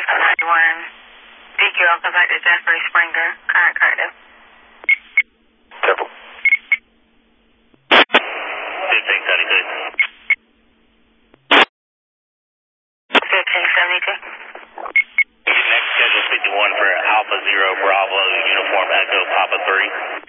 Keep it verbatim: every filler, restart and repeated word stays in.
One, D Q, I'll contact Jeffrey Springer, current corrective. Temple. fifteen seventy-two. fifteen seventy-two. Next schedule fifty-one for Alpha Zero Bravo Uniform Echo Papa three.